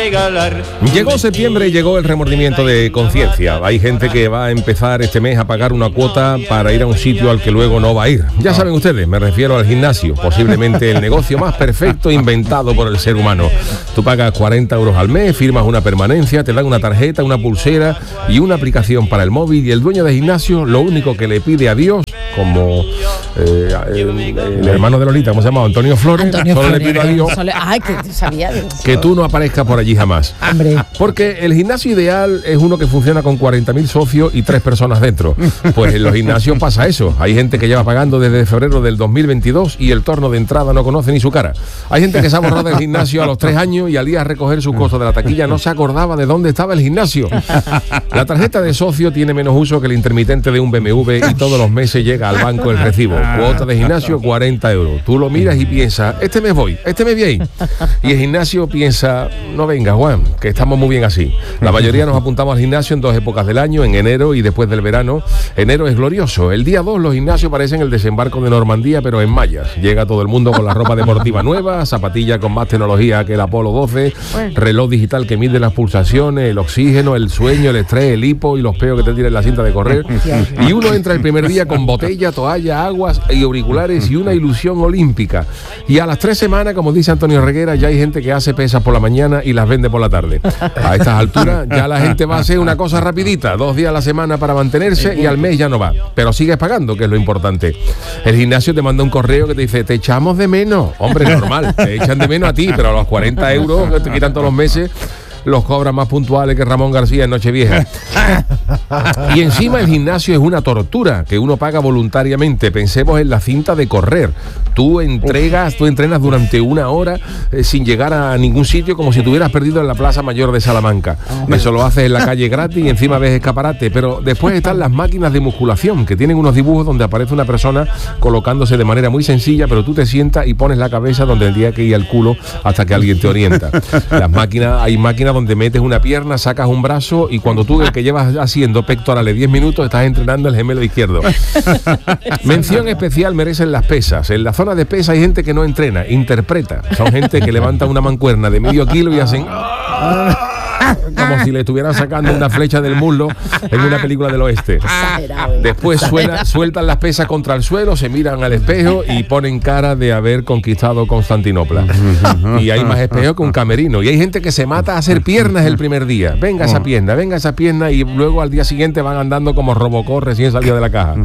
regalar. Llegó septiembre y llegó el remordimiento de conciencia. Hay gente que va a empezar este mes a pagar una cuota para ir a un sitio al que luego no va a ir. Ya saben ustedes, me refiero al gimnasio, posiblemente el negocio más perfecto inventado por el ser humano. Tú pagas 40 euros al mes, firmas una permanencia, te dan una tarjeta, una pulsera y una aplicación para el móvil, y el dueño del gimnasio lo único que le pide a Dios, como el hermano de Lolita, ¿cómo se llama? Antonio Flores, solo le pido a Dios que tú no aparezcas por allí jamás. Hombre. Porque el gimnasio ideal es uno que funciona con 40.000 socios y 3 personas dentro. Pues en los gimnasios pasa eso. Hay gente que lleva pagando desde febrero del 2022 y el torno de entrada no conoce ni su cara. Hay gente que se ha borrado del gimnasio a los 3 años y al ir a recoger sus costos de la taquilla no se acordaba de dónde estaba el gimnasio. La tarjeta de socio tiene menos uso que el intermitente de un BMW y todos los meses llega al banco el recibo. Cuota de gimnasio 40 euros. Tú lo miras y piensas, este mes voy bien. Y el gimnasio piensa, no venga Juan, que estamos muy bien así. La mayoría nos apuntamos al gimnasio en 2 épocas del año, en enero y después del verano. Enero es glorioso. El día 2 los gimnasios parecen el desembarco de Normandía, pero en mallas. Llega todo el mundo con la ropa deportiva nueva, zapatilla con más tecnología que el Apolo 12, reloj digital que mide las pulsaciones, el oxígeno, el sueño, el estrés, el hipo y los peos que te tiran en la cinta de correr. Y uno entra el primer día con botella, toalla, aguas y auriculares y una ilusión olímpica. Y a las 3 semanas, como dice Antonio Reguera, ya hay gente que hace pesas por la mañana y las vende por la tarde. A estas alturas ya la gente va a hacer una cosa rapidita, 2 días a la semana para mantenerse y al mes ya no va. Pero sigues pagando, que es lo importante. El gimnasio te manda un correo que te dice, te echamos de menos. Hombre, normal, te echan de menos a ti, pero a los 40 euros que te quitan todos los meses los cobran más puntuales que Ramón García en Nochevieja. Y encima el gimnasio es una tortura que uno paga voluntariamente. Pensemos en la cinta de correr. Tú entrenas durante 1 hora sin llegar a ningún sitio, como si te hubieras perdido en la Plaza Mayor de Salamanca. Eso lo haces en la calle gratis y encima ves escaparate. Pero después están las máquinas de musculación, que tienen unos dibujos donde aparece una persona colocándose de manera muy sencilla, pero tú te sientas y pones la cabeza donde tendría que ir el culo hasta que alguien te orienta. Hay máquinas donde metes una pierna, sacas un brazo y cuando tú, el que llevas haciendo pectorales 10 minutos, estás entrenando el gemelo izquierdo. Mención especial merecen las pesas. En la zona de pesa hay gente que no entrena, interpreta. Son gente que levanta una mancuerna de medio kilo y hacen como si le estuvieran sacando una flecha del muslo en una película del oeste. Después sueltan las pesas contra el suelo, se miran al espejo y ponen cara de haber conquistado Constantinopla. Y hay más espejos que un camerino. Y hay gente que se mata a hacer piernas el primer día. Venga esa pierna, y luego al día siguiente van andando como Robocop recién salido de la caja.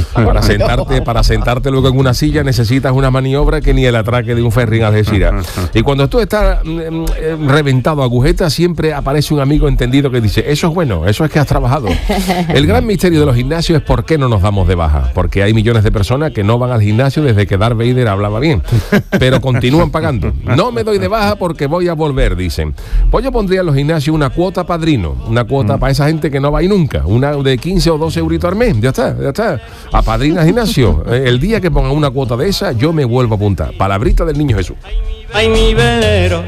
Para sentarte luego en una silla necesitas una maniobra que ni el atraque de un ferry en Algeciras. Y cuando tú estás reventado a agujetas, siempre aparece un amigo entendido que dice, eso es bueno, eso es que has trabajado. El gran misterio de los gimnasios es por qué no nos damos de baja, porque hay millones de personas que no van al gimnasio desde que Darth Vader hablaba bien, pero continúan pagando. No me doy de baja porque voy a volver, dicen. Pues yo pondría en los gimnasios una cuota padrino, una cuota para esa gente que no va a ir nunca, una de 15 o 12 euritos al mes, ya está. Apadrina gimnasio. El día que pongan una cuota de esa, yo me vuelvo a apuntar. Palabrita del Niño Jesús. Ay, mi velero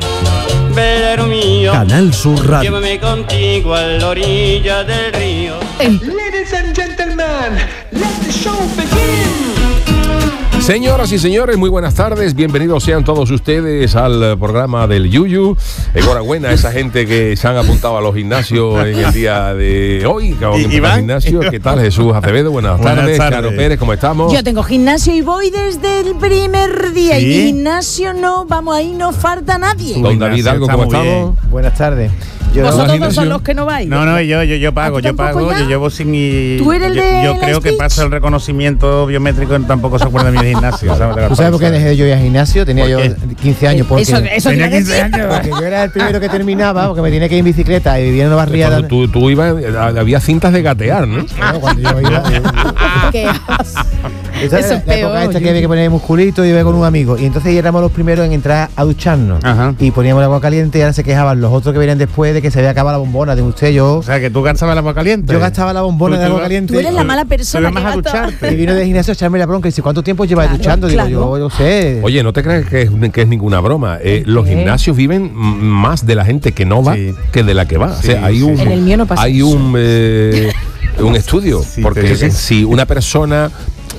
mío, Canal Sur Radio. llévame contigo a la orilla del río. Ladies and gentlemen, let the show begin. Señoras y señores, muy buenas tardes. Bienvenidos sean todos ustedes al programa del Yuyu. Enhorabuena a esa gente que se han apuntado a los gimnasios en el día de hoy. Gimnasio. ¿Qué tal, Jesús Acevedo? Buenas tardes. Charo Pérez, ¿cómo estamos? Yo tengo gimnasio y voy desde el primer día. ¿Sí? Y gimnasio no, vamos, ahí no falta nadie. Don David Algo, ¿cómo estamos? Buenas tardes. Vosotros son los que no vais. No, yo pago, yo llevo sin mi... ¿Tú eres el de yo la creo que speech? pasa el reconocimiento biométrico, tampoco se acuerda de mi gimnasio. ¿Tú sabes por qué dejé yo ir al gimnasio? Tenía yo 15 años. Porque Eso tenía tiene 15 años. porque yo era el primero que terminaba, porque me tenía que ir en bicicleta y vivía en una barriada. Cuando tú ibas, había cintas de gatear, ¿no? No, cuando yo iba. que Esa Eso era es la peor, época esta que yo- había que poner musculito y iba con un amigo. Y entonces éramos los primeros en entrar a ducharnos. Ajá. Y poníamos el agua caliente y ahora se quejaban los otros que venían después de que se había acabado la bombona de usted. O sea, que tú gastabas el agua caliente. Yo gastaba la bombona de agua caliente. tú eres la mala persona Tú que ibas a gasta. ducharte. Y vino del gimnasio a echarme la bronca y dice, ¿cuánto tiempo llevas Claro, duchando? Digo, claro. yo sé. Oye, no te creas que es ninguna broma. Los gimnasios viven más de la gente que no va Sí. que de la que va. O sea, Sí, hay sí. un, En el mío no pasa hay eso. un estudio, Sí, porque te digo. si una persona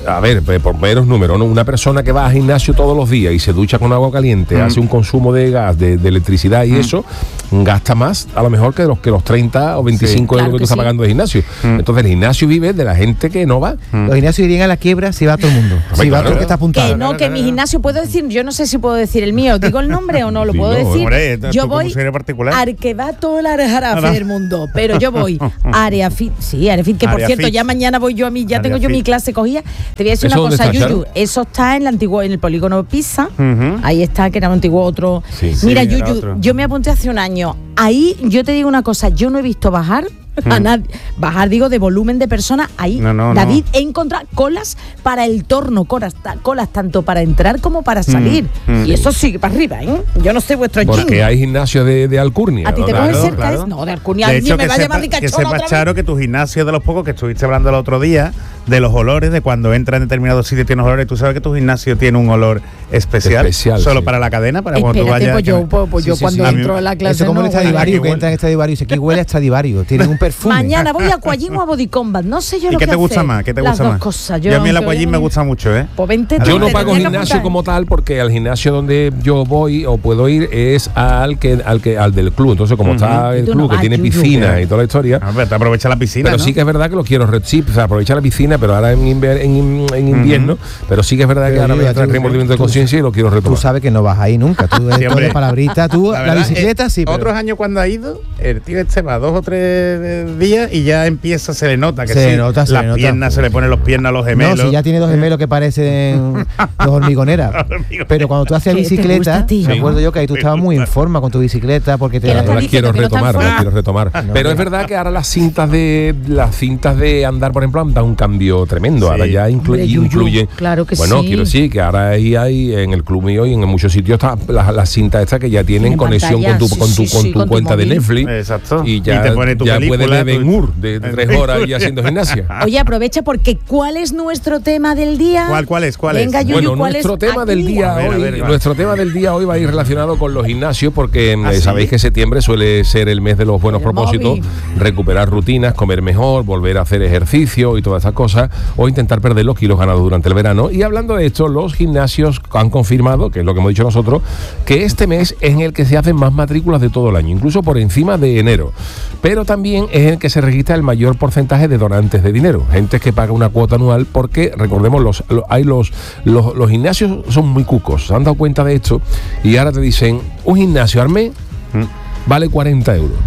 a ver, por menos número, ¿no? Una persona que va al gimnasio todos los días y se ducha con agua caliente, hace un consumo de gas, de electricidad y eso, gasta más a lo mejor que los 30 o 25 euros que tú estás pagando de gimnasio. Entonces el gimnasio vive de la gente que no va. Los gimnasios irían a la quiebra si va todo el mundo. Si va todo el que está apuntado. Que no, que mi gimnasio puedo decir, yo no sé si puedo decir el mío, digo el nombre o no, lo puedo decir. Hombre, yo voy particular. al que va todo el Arejarafe del mundo, pero yo voy Área Fit, que por Área cierto, Fit. ya mañana voy yo a mí, ya Área tengo yo Fit. mi clase cogida. Te voy a decir ¿Eso una cosa, dónde está, Yuyu, Charo? eso está en el polígono Pisa, ahí está, que era un antiguo otro. Sí. Mira, Sí, era Yuyu, otro. yo me apunté hace un año, ahí yo te digo una cosa, yo no he visto bajar a nadie, bajar digo de volumen de personas, ahí No, David, he encontrado colas para el torno, colas tanto para entrar como para salir, y eso sigue para arriba, ¿eh? Yo no sé vuestro Porque jingle. hay gimnasios de Alcurnia. ¿A ti te ¿no? coge Claro, cerca? claro. No, de Alcurnia, De ni hecho, me va a llamar que ricachona sepas, otra vez. Charo, que tu gimnasio es de los pocos que estuviste hablando el otro día, de los olores, de cuando entra en determinados sitios tiene olores. Tú sabes que tu gimnasio tiene un olor especial solo sí. para la cadena, para cuando tú Espérate, vayas. pues yo Sí, cuando sí. entro a la clase Eso como no, el Stradivarius, que igual. entra en Stradivarius. Aquí huele a Stradivarius. Tienen un perfume. mañana voy a Aquagym o a Body Combat, no sé yo ¿Y lo qué que te gusta hacer. más? ¿Qué te Las gusta dos más? cosas. Yo a mí el aunque Aquagym me gusta mucho, ¿eh? Pues vente tú, Yo no te pago tendría que gimnasio apuntar. como tal porque al gimnasio donde yo voy o puedo ir es al del club. Entonces, como está el Tú club no que vas, tiene Yuyu. piscina y toda la historia. A ver, te aprovecha la piscina, Pero ¿no? sí que es verdad que lo quiero aprovechar la piscina, pero ahora en invierno. Pero sí que es verdad que Pero ahora me Yuyu, entra el tú- remordimiento de tú- conciencia y lo quiero Tú retomar. sabes que no vas ahí nunca. Tú eres Sí, todo hombre. de palabrita. Tú, la verdad, bicicleta sí, pero... Otros años cuando ha ido, el tío este va 2 o 3 días y ya empieza, se le nota que Se sí, le nota, se las le nota. piernas, se le ponen los piernas a los gemelos. No, si ya tiene dos gemelos que parecen dos hormigoneras. Pero cuando tú hacías ¿Qué te gusta bicicleta, a ti? me acuerdo yo que ahí tú Me estabas muy en gusta. forma con tu bicicleta porque te Que no Ahora está las diciendo quiero que no está en retomar, las forma. quiero retomar. Pero es verdad que ahora las cintas de andar, por ejemplo, han dado un cambio tremendo. Sí. Ahora ya Hombre, Yuyu, incluyen. claro que bueno, sí. quiero decir que ahora ahí hay en el club mío y en muchos sitios está las cintas estas que ya tienen Tienen conexión con tu, pantalla, con tu, sí, con sí, tu con tu cuenta de móvil. Netflix. Exacto. Y ya, Y te pone tu ya puedes película, ver Ben tu- Hur de 3 horas y haciendo gimnasia. Oye, aprovecha porque ¿cuál es nuestro tema del día? ¿Cuál es? Venga, Yuyu, Bueno, ¿cuál nuestro es? tema del Aquí. día A ver, hoy, a ver, va. nuestro tema del día hoy va a ir relacionado con los gimnasios porque ¿Ah, sí? sabéis que septiembre suele ser el mes de los buenos El propósitos, móvil. recuperar rutinas, comer mejor, volver a hacer ejercicio y todas esas cosas, o intentar perder los kilos ganados durante el verano. Y hablando de esto, los gimnasios han confirmado, que es lo que hemos dicho nosotros, que este mes es en el que se hacen más matrículas de todo el año, incluso por encima de enero. Pero también es en el que se registra el mayor porcentaje de donantes de dinero, gente que paga una cuota anual porque, recordemos, los gimnasios son muy cucos, se han dado cuenta de esto y ahora te dicen, un gimnasio al mes vale 40 euros.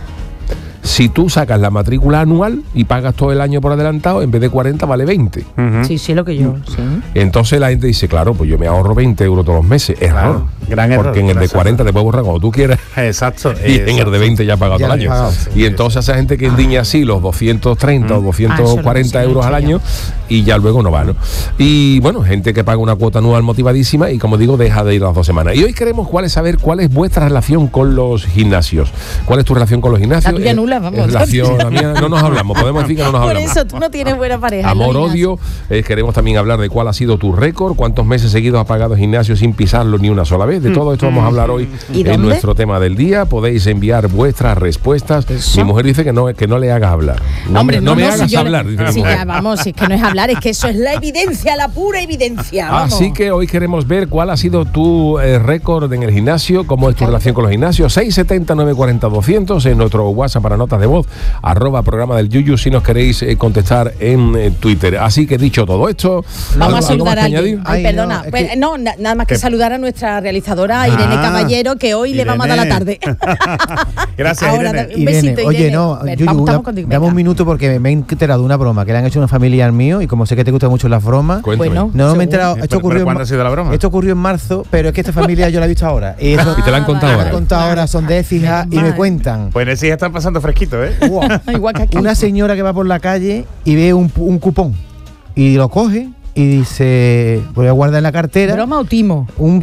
Si tú sacas la matrícula anual y pagas todo el año por adelantado, en vez de 40 vale 20. Sí, sí, lo que yo. Sí. Entonces la gente dice, claro, pues yo me ahorro 20 euros todos los meses. Error. Claro, gran error. Porque en el de 40 te puedes borrar cuando tú quieras. Exacto. Y en el de 20 ya has pagado Ya todo el lo año. has pagado. Y entonces esa gente que endiña así los 230 o 240 euros al año y ya luego no va, ¿no? Y bueno, gente que paga una cuota anual motivadísima y como digo, deja de ir las 2 semanas. Y hoy queremos saber cuál es vuestra relación con los gimnasios. ¿Cuál es tu relación con los gimnasios? La tuya nula, vamos. Relación, la mía, no nos hablamos, podemos decir que no nos Por hablamos. eso tú no tienes buena pareja. Amor, Lorena. odio, queremos también hablar de cuál ha sido tu récord, cuántos meses seguidos has pagado gimnasio sin pisarlo ni una sola vez. De todo esto vamos a hablar hoy ¿Y en dónde? nuestro tema del día. Podéis enviar vuestras respuestas. Eso. Mi mujer dice que no le hagas hablar. Hombre, no me si hagas yo- hablar, dice mi sí, mujer. ya, vamos, si es que no es hablar, es que eso es la evidencia, la pura evidencia. Vamos. Así que hoy queremos ver cuál ha sido tu récord en el gimnasio, cómo es tu relación con los gimnasios. 670 940 200 en nuestro WhatsApp para notas de voz, @programa del Yuyu si nos queréis contestar en Twitter. Así que dicho todo esto, Vamos a ¿algo saludar más a que alguien. añadir? Ay, Ay, perdona. no, es Pues, que- no, nada más que ¿Qué? saludar a nuestra realizadora Irene Caballero, que hoy le vamos a dar la tarde. Gracias, Ahora, Irene. un besito, Oye, Irene. no, Ven, Yuyu, estamos contigo, dame venga. un minuto porque me he enterado de una broma que le han hecho a un familiar mío y como sé que te gustan mucho las bromas. Cuéntame. Bueno. No me he Según. enterado. Pero ¿cuándo ha sido la broma? Esto ocurrió en marzo, pero es que esta familia yo la he visto ahora. Y eso Y te la han contado me ahora. han contado ahora, son de Écija y me Normal. cuentan. Pues en el sí están pasando fresquito, ¿eh? Wow. Igual que aquí. Una señora que va por la calle y ve un cupón y lo coge y dice, voy a guardar en la cartera ¿Broma o timo? un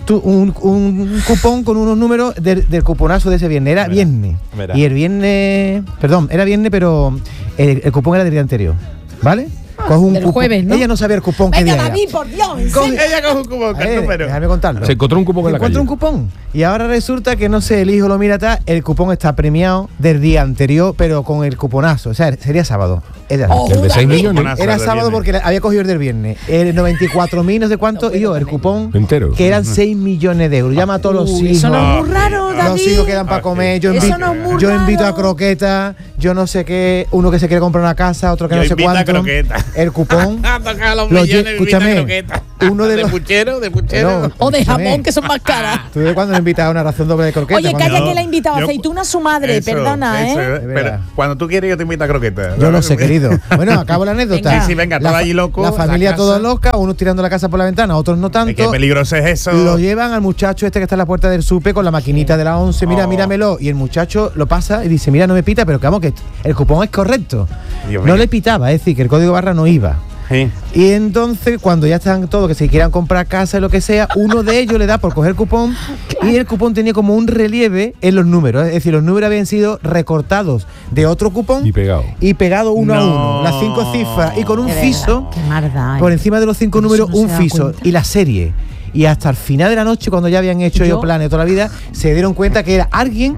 cupón con unos números del cuponazo de ese viernes. Era viernes. Verá. Y el viernes, perdón, era viernes, pero el cupón era del día anterior. ¿Vale? Coge un del cupón. jueves, ¿no? Ella no sabía el cupón que Venga, día era. David, por Dios. ¿en Coge- serio? Ella coge un cubo, A ¿qué ver, número? déjame contarlo. Se encontró un cupón en la Encuentra calle. un cupón y ahora resulta que no sé, el hijo lo mira atrás, el cupón está premiado del día anterior, pero con el cuponazo, o sea, sería sábado. Es de Oh, El de 6 millones. Buenas Era tardes, sábado viernes. porque había cogido el del viernes. El 94.000 no sé cuánto y yo el cupón Entero. que eran 6 millones de euros. Llama a todos los hijos. Eso no es muy raro, Los David. hijos quedan para comer. Yo Eso invito, no es muy yo invito a raro. croquetas, yo no sé qué, uno que se quiere comprar una casa, otro que Yo no sé invito a cuánto. croquetas. El cupón. Toca los Lo millones, escúchame, uno de los puchero, de No, O de escúchame. jamón, que son más caras. ¿Tú de cuándo le invitas a una ración doble de croquetas? Oye, Cuando- calla que le ha invitado yo- aceituna a su madre, Eso, perdona, eso, ¿eh? De Pero verdad. cuando tú quieres yo te invito a croquetas. Yo lo sé, querido. Bueno, acabo la anécdota. Venga. Sí, venga, La todo fa- allí loco. La familia la toda casa. loca, unos tirando la casa por la ventana, otros no Ay, tanto. qué peligroso es eso. Lo llevan al muchacho este que está en la puerta del supe con la maquinita de la 11, mira, Oh. míramelo. Y el muchacho lo pasa y dice, mira, no me pita, pero que vamos, que el cupón es correcto. Dios No mío. le pitaba, es decir, que el código barra no iba. Sí. Y entonces, cuando ya están todos, que se quieran comprar casa y lo que sea, uno de ellos le da por coger el cupón y el cupón tenía como un relieve en los números. Es decir, los números habían sido recortados de otro cupón Y pegado. y pegado uno a No. uno, las 5 cifras y con un De fiso. verdad, qué maldad, ¿eh? Por encima de los 5 Eso números, no se un da fiso cuenta. y la serie. Y hasta el final de la noche, cuando ya habían hecho ellos planes toda la vida, se dieron cuenta que era alguien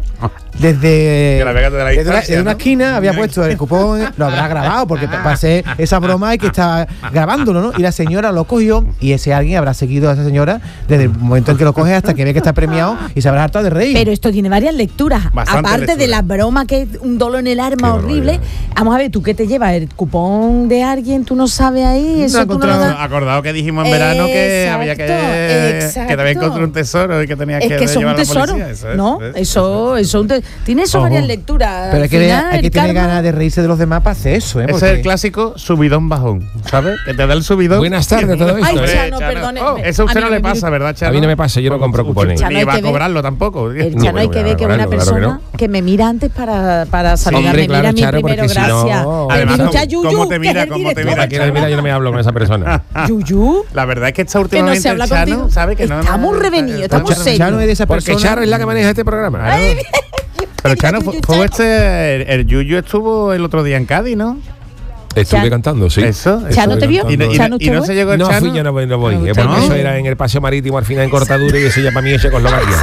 desde, Que la vega de la desde distancia, desde una ¿no? esquina había puesto el cupón, lo habrá grabado, porque para hacer esa broma hay que estar grabándolo, ¿no? Y la señora lo cogió y ese alguien habrá seguido a esa señora desde el momento en que lo coge hasta que ve que está premiado y se habrá hartado de reír. Pero esto tiene varias lecturas. Bastante Aparte de lectura. la broma que es un dolor en el arma Qué horrible. barbaridad. Vamos a ver, ¿tú qué te llevas? ¿El cupón de alguien? ¿Tú no sabes ahí? No Eso he tú no lo encontrado. das. Acordado que dijimos en verano que había que Exacto, te había encontrado un tesoro y que tenías Es que eso es un llevar a la tesoro, policía. Eso es, ¿no? eso. Eso tiene eso Ojo. varias lecturas. Pero Al hay que, final, hay que el tener karma- ganas de reírse de los demás para hacer eso, ¿eh? Ese Porque- es el clásico subidón bajón, ¿sabes? Que te da el subidón. Buenas tardes, todo esto, Ay, ¿eh? Chano, perdone. Eso a usted A no mí le me- pasa, ¿verdad, Chano? A mí no me pasa, yo no compro cupones. Chano, Ni hay va que a ver- cobrarlo tampoco. El No, Chano hay bueno, que ver que es una claro que persona no. que me mira antes para saludarme. Hombre, claro, mira a mí Charo, primero, porque si no- gracias. Además, Pero ya ¿cómo Yuyu, te que mira, es el cómo te director. mira, Para que mira, yo no me hablo con esa persona. Yuyu, La verdad es que está que no últimamente se habla el Chano, contigo. ¿sabe? Que no, Estamos revenidos, estamos Chano serios. es de esa Porque persona. Charo es la que maneja este programa. Claro. Pero Chano, Yuyu, fue Chano. el Yuyu estuvo el otro día en Cádiz, ¿no? Estuve Chan- cantando, sí. Eso. ¿Chano te vio? Y no, ¿Chano y no usted se llegó el No Chano. fui, yo no voy. No, Porque usted eso no. era en el paseo marítimo, al final en cortadura, y eso ya para mí es Checoslovaquia.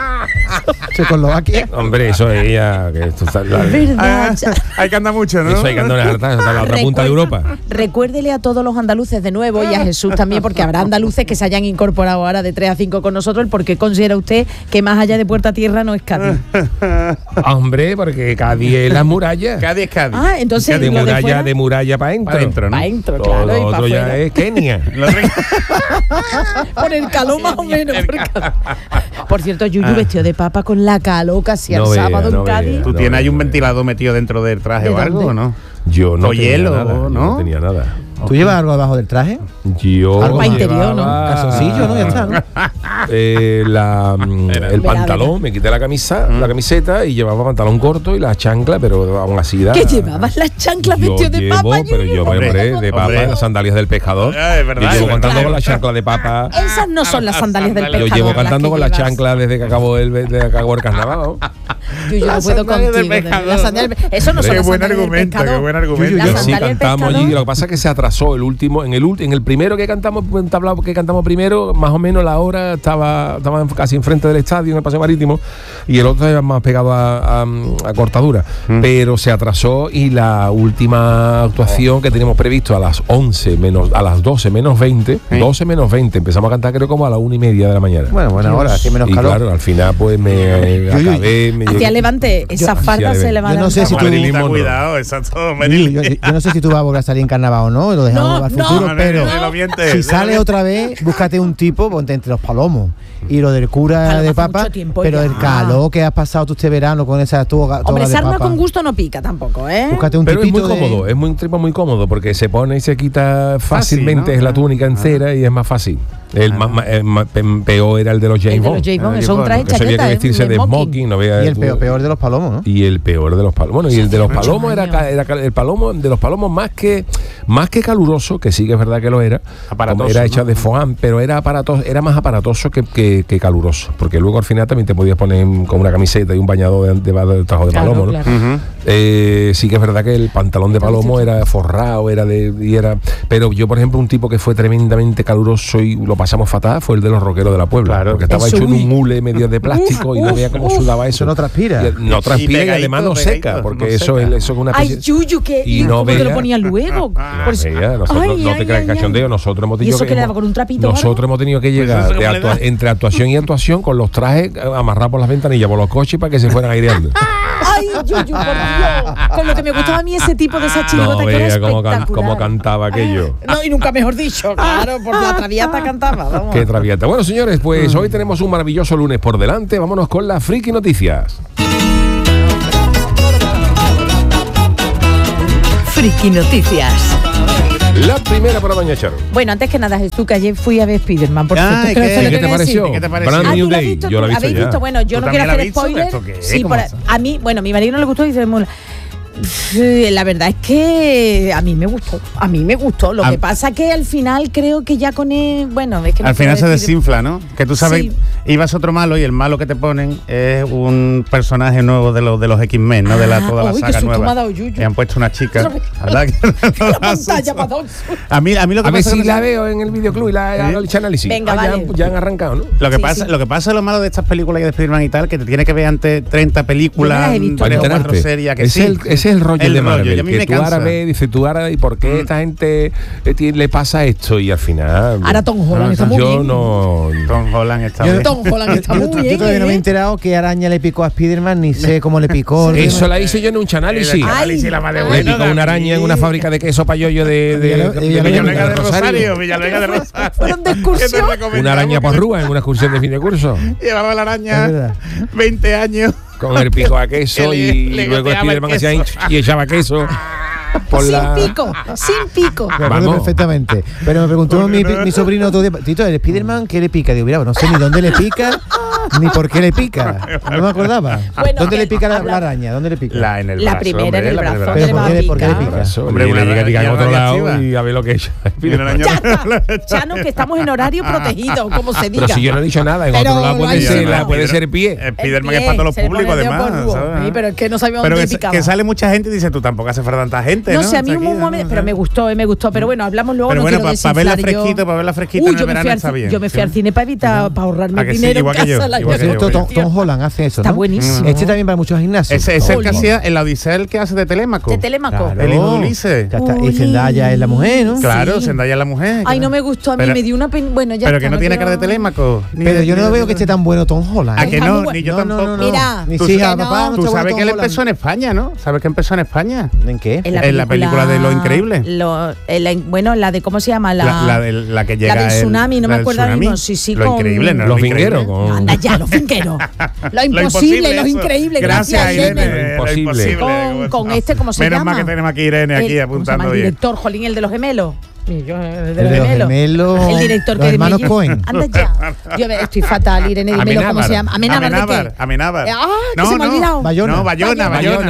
Checoslovaquia. Hombre, eso es ya. Que esto está, Es verdad. Ah, Cha- hay que andar mucho, ¿no? eso hay que andar hasta la otra punta de Europa. Recuérdele a todos los andaluces de nuevo y a Jesús también, porque habrá andaluces que se hayan incorporado ahora de 3 a 5 con nosotros, ¿por qué considera usted que más allá de Puerta Tierra no es Cádiz? Hombre, porque Cádiz es la muralla. Cádiz es Cádiz. Ah, entonces De lo de muralla, fuera, de muralla para adentro. Pa' dentro, ¿no? pa' dentro, Todo claro, y lo pa' otro ya afuera. es Kenia. Lo otro- por el calor más o menos. Por cierto, Yuyu vestido de papa con la calor casi No al vea, sábado no en Cádiz. vea. ¿Tú No, tienes ahí un no, ventilador metido dentro del traje ¿De o algo dónde? o no? Yo no O tenía hielo, nada, yo ¿no? no tenía nada. ¿Tú llevas algo debajo del traje? Yo Algo para interior, ¿no? llevaba, Calzoncillo, ¿no? Ya está, ¿no? El pantalón, me quité la camisa, la camiseta y llevaba pantalón corto y la chancla, pero aún así da. ¿Qué llevabas las chanclas Yo vestido de llevo, papa, pero Yuyu? yo, hombre, de papa, Hombre. las sandalias del pescador. Ah, es verdad, Yo es llevo verdad. cantando con la chancla de papa. Esas no son las sandalias del Yo pescador. Yo llevo las cantando que con la llevas. chancla desde que acabó el carnaval. ¿no? Yuyu, no Las puedo sandalias del contigo. de verdad. pescador. Las sandalias- Eso no son Qué las buen sandalias del argumento, pescador. qué buen argumento. Yuyu, Las yo Sí, sandalias del cantamos pescador. allí. Lo que pasa es que se atrasó el último. En el primero que cantamos, tablado que cantamos primero, más o menos la hora estaba casi enfrente del estadio en el paseo marítimo y el otro era más pegado a cortadura. Pero se atrasó y la última actuación que teníamos previsto a las 11 menos, a las 12 menos 20, 12 menos 20, empezamos a cantar creo como a la 1:30 de la mañana. Bueno, buena hora, así menos y calor. claro, al final pues me acabé, me Hacía llegué. levante, esa farda se le va a yo no sé levantar. si tú- Marilyn Monroe. Cuidado, exacto. Yo no sé si tú vas a volver a salir en carnaval o no, lo dejamos No, al no, futuro, no, pero no, lo mientes, si no sale lo otra vez, búscate un tipo, ponte entre los palomos y lo del cura Paloma de hace papa, mucho tiempo pero ya. el calor que has pasado tú este verano con esa toga Hombre, de sarna papa. con gusto no pica tampoco, ¿eh? Búscate un Pero es muy tipito de- cómodo, es un tipo muy cómodo porque se pone y se quita fácilmente, ¿no? es la túnica entera y es más fácil. El peor era el de los El James de los Bond. James Bond, Ah, eso es un traje Que se había que chaqueta, vestirse un de smoking, no veas Y el tú. peor de los palomos, ¿no? Y el peor de los palomos. Bueno, y el de los muchos palomos era, años. era el palomo de los palomos más que caluroso, que sí que es verdad que lo era. Aparatoso, Era ¿no? hecho de foam, pero era más aparatoso que caluroso. Porque luego al final también te podías poner con una camiseta y un bañador debajo del trajo de Claro, palomo, ¿no? claro. Sí que es verdad que el pantalón de palomo era forrado, pero yo, por ejemplo, un tipo que fue tremendamente caluroso y lo pasamos fatal fue el de los rockeros de la Puebla, Claro. porque estaba hecho en un hule medio de plástico y no veía cómo sudaba eso. Eso no transpira. No transpira y además no pegadito, seca, porque no eso seca. es una Ay, especie... Yuyu, que Y no ¿cómo te vea- lo ponía luego? Por eso- Nosotros, Ay, no te ay, creas ay, cachondeo, nosotros hemos ¿Y tenido eso que le daba con un trapito o nosotros algo? hemos tenido que llegar eso cómo le da? entre actuación y actuación con los trajes amarrados por las ventanillas, por los coches para que se fueran aireando. Ay, Yuyu, por Dios. Con lo que me gustaba a mí ese tipo de esa chirigota No que era vea cómo espectacular. cantaba aquello. No, y nunca mejor dicho, claro, por la traviata cantaba, vamos. Qué traviata. Bueno, señores, pues hoy tenemos un maravilloso lunes por delante. Vámonos con las friki noticias. Friki Noticias. La primera para doña Charo. Bueno, antes que nada, Jesús, que ayer fui a ver Spiderman, por Ah, cierto. ¿y Pero eso es lo ¿Qué que te voy a decir. pareció? ¿Qué te pareció? Brand Ah, New ¿tú lo has Day. visto? Yo lo he visto ¿Habéis ya. visto? Bueno, yo ¿Tú no quiero también la hacer has visto? spoiler. ¿Esto qué es? Sí, ¿Cómo por- pasa? a mí, bueno, mi marido no le gustó y dice, la verdad es que a mí me gustó. Lo A- que pasa que al final creo que ya con él, bueno, es que no Al final se quiero decir- desinfla, ¿no? Que tú sabes, Sí. ibas otro malo y el malo que te ponen es un personaje nuevo de los X-Men, ¿no? De toda la uy, qué saga susto me ha nueva. dado, Yuyu. Y han puesto una chica. Otra vez. ¿Verdad que La pantalla para dos. a mí lo que A ver pasa si es la veo en el videoclub y la hago el análisis. Venga, ya, vale. ya han arrancado, ¿no? Lo que Sí, pasa, sí. lo que pasa es lo malo de estas películas y de Spider-Man y tal, que te tiene que ver antes 30 películas, Yo me las he visto 3 o todas. 4 series, que ese, sí. ese es el rollo El de rollo, Marvel, y a mí que me tú ahora cansa. ves, dices, tú ahora, ¿y por qué esta gente le pasa esto? Y al final... Ahora Tom Holland está muy yo bien. no... Tom Holland está Yo- bien. Tom Holland está muy Yo bien. todavía no me he ¿eh? enterado qué araña le picó a Spiderman, ni sé cómo le picó. Eso la hice yo en un chanálisis. Ay, la madre ay. Le buena, picó una araña en una fábrica de queso payoyo de Villanueva de Rosario, Villanueva de Rosario. Fueron de excursión. una araña por rúa en una excursión de fin de curso. Llevaba la Es araña verdad. 20 años. Con el pico a queso Que y le luego goteaba el Spiderman hacía queso. y echaba queso por Sin la... pico, sin pico. Me acuerdo Vamos. perfectamente. Pero me preguntó mi sobrino otro día, Tito, ¿el Spiderman qué le pica? Digo, mira, no sé ni dónde le pica, ni por qué le pica. No me acordaba. Bueno, ¿Dónde le pica la habla- araña? ¿Dónde le pica? En el La brazo, primera hombre, en el la brazo, primera. ¿dónde le va a ¿Por qué le picar? pica? Eso, Hombre, hombre, una una diga en otro lado radiactiva. y a ver lo que es. Viene una Ya está, Chano, que estamos en horario protegido, como se diga. Pero si yo no he dicho nada, en Pero otro lado lo puede ha ser, dicho. la puede ser pie. Spiderman El es para todos los pie, se le públicos, pone el dedo además. por ¿sabes? sí, pero es que no sabíamos Pero dónde que, picaba. que sale mucha gente y dice, tú tampoco hace falta tanta gente, ¿no? No sé, a mí Aquí, hubo un ¿no? momento, pero me gustó. Pero bueno, hablamos luego. Pero no bueno, quiero para verla desinflar yo. fresquita, para verla fresquita en el yo me verano fui al está ci- bien. Yo me fui al cine para evitar, para ahorrarme ¿A que sí? dinero Igual en que yo, casa. la igual que llevo yo, Tom, todo el Tom tiempo. Holland hace eso, Está ¿no? buenísimo. Este también va a muchos gimnasios. Ese es el que Oli. hacía en la Odisea, el que hace de Telémaco. De Telémaco. El hijo de Ulises. Ya está. Y Oli. Zendaya es la mujer, ¿no? Claro, Sí. Zendaya es la mujer. Ay, no me gustó, a mí Pero- me dio una pena. Bueno, ya Pero está, que no tiene cara de quiero- Telémaco. Pero yo no veo que esté tan bueno Tom Holland. ¿A que Está no? muy bueno. Ni yo No, tampoco. no, no. Mira, Mis tú hijas, sabes- papá, no Tú está bueno sabes Tom que él Holland. empezó en España, ¿no? ¿Sabes que empezó en España? ¿En qué? En la película de Lo Increíble. Bueno, la de, ¿cómo se llama? La que llega del el- tsunami, no me la del acuerdo ahora mismo. tsunami. Sí, Lo con- increíble, ¿no? Los Lo increíble. vingueros. con- Anda ya, los finqueros. Lo imposible, los eso. increíbles. Gracias, Irene. Irene. Lo imposible. Con este, ¿cómo se Menos llama? mal que tenemos aquí a Irene aquí ¿cómo se llama apuntando el bien. director, Jolín, el de los gemelos. El El de los gemelos. El director Los que hermanos me- Cohen. Anda ya. Yo estoy fatal, Irene, dímelo cómo se llama. Amenábar, ¿de qué? Amenábar. Que se me ha olvidado. Bayona. No, Bayona.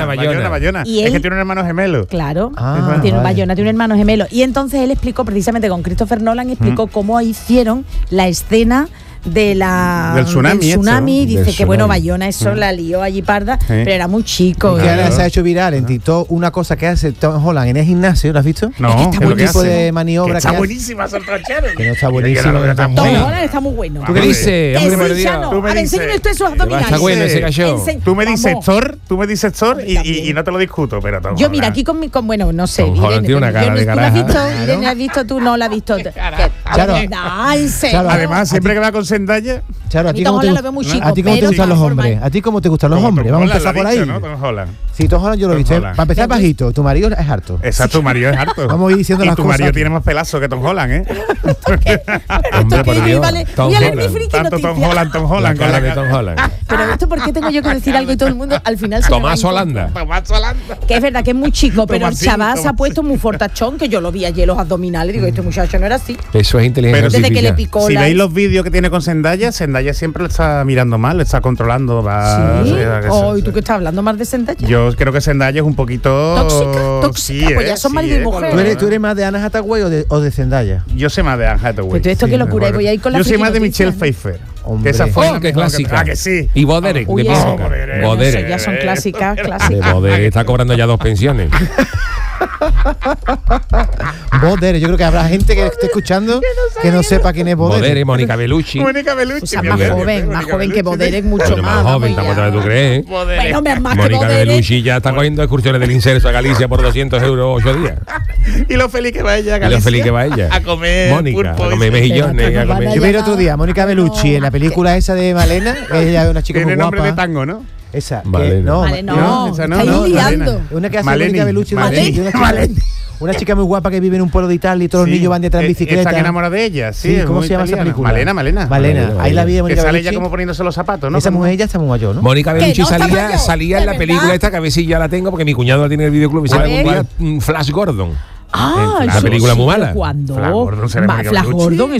Y Es él- que tiene un hermano gemelo. Claro, Ah, tiene un vale. Bayona, tiene un hermano gemelo. Y entonces él explicó precisamente con Christopher Nolan, explicó cómo hicieron la escena del tsunami, Dice Del que bueno, tsunami. Bayona eso la lió allí parda, pero era muy chico. Que ahora Claro. se ha hecho viral en TikTok una cosa que hace Tom Holland en el gimnasio, ¿lo has visto? No, Es que está es lo que Un tipo hace. de maniobra Que está que hace. buenísima, Saltrachero. Que no está buenísimo, que no está Tom muy- Holland está muy bueno. ¿Tú qué dices? Que Hombre sí, perdido. Chano. Tú me A ver, dices- enséñame usted sus abdominales. Está bueno ese cachó. Tú me dices Vamos. Thor, y no te lo discuto, pero Tom Yo mira, Holland. aquí con bueno, no sé. Tom Holland tiene una yo cara no- de ¿Tú la has caraja. visto? Irene, ¿has visto? Tú no la has visto. Claro. Ah, en serio. Claro. Además, siempre que va con Zendaya, Claro, A a mí ti Tom cómo te Holland lo gust- veo muy chico, a ti cómo te pero gustan los transforma hombres. en- A ti cómo te gustan los como hombres. Tom Vamos a Holland, empezar lo por ha ahí. dicho, ¿no? Tom Holland. Sí, Tom Holland yo lo he Tom visto. Holland. Para empezar bajito, tu marido es harto. Exacto, tu marido es harto. Vamos a ir diciendo y las tu cosas. marido tiene más pelazo que Tom Holland, ¿eh? Hombre, Esto por que Dios. vale. Tom Voy a leer mi Holland. friki Tanto Tom noticia. Holland, Tom La Holland. con cara la de Tom Holland. Pero esto, ¿por qué tengo yo que decir algo y todo el mundo al final se me va Tomás en contra? Holanda. Tomás Holanda. Que es verdad que es muy chico, pero el Tomasín, chaval se ha Tomasín. puesto muy fortachón, que yo lo vi ayer los abdominales. Digo, este muchacho no era así. Eso es inteligencia Pero Desde que le artificial. picó Si la... veis los vídeos que tiene con Zendaya siempre lo está mirando mal, lo está controlando. Va, Sí. o sea, que Oh, se- ¿y tú qué estás hablando más de Zendaya? Yo yo creo que Zendaya es un poquito... Tóxica, Sí, pues ya son marido y mujer. ¿Tú eres más de Anne Hathaway o de Zendaya? Yo sé más de Anne Hathaway. Pero esto Sí, qué locura, me voy a ir con la Yo soy más de friki Michelle noticias, Pfeiffer. Hombre. Esa fue la qué mejor clásica. que sí. Y Boderek, Uy, de eso. Pisca. Boderek. Boderek. Eso ya son clásicas, De clásicas. Boderek está cobrando ya 2 pensiones. Boder, yo creo que habrá gente que esté escuchando que no sepa quién es Boder. Boderek, Mónica Bellucci. Mónica Bellucci. O sea, mi más amiga. joven Mónica que Bellucci, Boderek, mucho Bueno, más. más vamos, joven, ya. tampoco tú crees. Bueno, más que Mónica Boderek. Bellucci ya está cogiendo excursiones del Inserso a Galicia por 200 euros 8 días. Y lo feliz que va ella a Y lo Galicia. feliz que va ella. A comer Mónica, a pulpo y comer sí. mejillones. Pero a van comer- a Yo vi el llamar- otro día a Mónica Bellucci en la película esa de Malena, ella es una chica Tiene muy nombre de guapa. tango, ¿no? Esa. Malena. Vale, no, esa estáis no, liando. Malena. Una que hace Maleni, Mónica Bellucci. Maleni. Una chica muy guapa que vive en un pueblo de Italia y todos los Sí. niños van detrás en bicicleta. Está enamorada de ella, sí. Sí, es ¿cómo muy se llama esa italiana. película? Malena. Malena. Ahí la vi de Que Mónica sale Bellucci. ella como poniéndose los zapatos, ¿no? Esa mujer ya está muy mayor, ¿no? Mónica Bellucci no está salía, mayor, salía en ¿de la verdad? película esta, que a ver si ya la tengo, porque mi cuñado la tiene en el videoclub y A sale algún ver. día Flash Gordon. Ah, La eso película sí, muy pero mala. ¿cuándo? Flash Gordon será Mónica Flash Bellucci. Gordon,